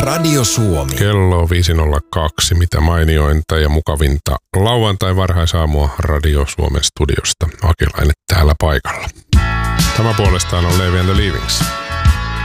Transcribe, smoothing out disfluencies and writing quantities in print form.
Radio Suomi. Kello on 5.02. Mitä mainiointa ja mukavinta lauantai varhaisaamua Radio Suomen studiosta. Akilainen täällä paikalla. Tämä puolestaan on Levi and the Leavings.